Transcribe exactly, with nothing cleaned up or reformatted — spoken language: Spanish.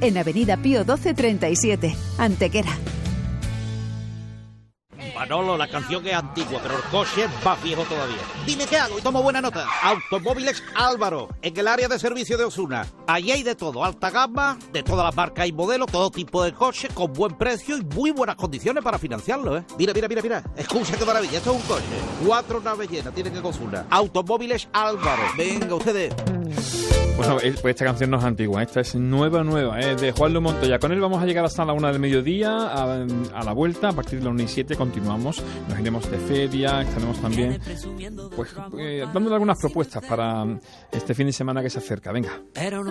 en Avenida Pío doce treinta y siete, Antequera. Manolo, la canción es antigua, pero el coche es más viejo todavía. Dime qué hago y tomo buena nota. Automóviles Álvaro, en el área de servicio de Osuna. Allí hay de todo, alta gama, de todas las marcas y modelos, todo tipo de coches, con buen precio y muy buenas condiciones para financiarlo, ¿eh? Mira, mira, mira, mira. Escucha qué maravilla, esto es un coche. Cuatro naves llenas, tienen en Osuna. Automóviles Álvaro. Venga, ustedes. Bueno, pues esta canción no es antigua, esta es nueva, nueva, es de Juan Luis Montoya. Con él vamos a llegar hasta la una del mediodía, a, a la vuelta, a partir de la una y siete continuamos, nos iremos de feria, estaremos también pues eh, dándole algunas propuestas para este fin de semana que se acerca. Venga.